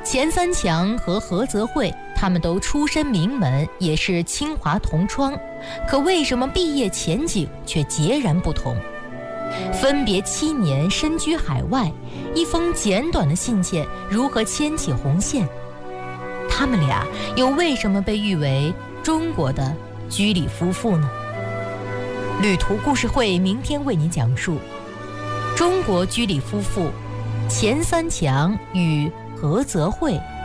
钱三强和何泽慧，他们都出身名门，也是清华同窗，可为什么毕业前景却截然不同？分别7年身居海外，一封简短的信件如何牵起红线？他们俩又为什么被誉为中国的居里夫妇呢？旅途故事会明天为你讲述中国居里夫妇钱三强与何泽慧